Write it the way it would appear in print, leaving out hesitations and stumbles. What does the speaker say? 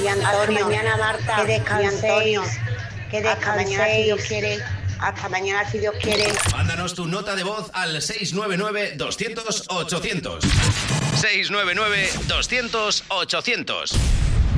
Y Antonio, hasta mañana, Marta. Que descanséis. Que Hasta mañana, si Dios descanséis. quiere. Hasta mañana, si Dios quiere. Mándanos tu nota de voz al 699-200-800. 699-200-800.